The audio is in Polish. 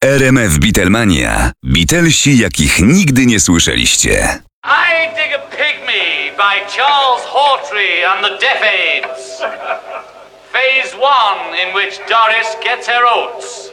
RMF Beatlemania. Beatlesi, jakich nigdy nie słyszeliście. I Dig a Pygmy by Charles Hawtrey and the Deaf Aids. Phase 1, in which Doris gets her oats.